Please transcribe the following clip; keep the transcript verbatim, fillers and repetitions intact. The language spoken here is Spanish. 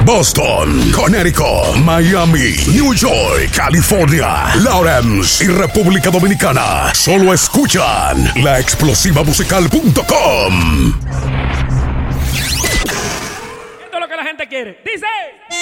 Boston, Connecticut, Miami, New York, California, Lawrence y República Dominicana. Solo escuchan la explosiva musical punto com. Esto es lo que la gente quiere. Dice...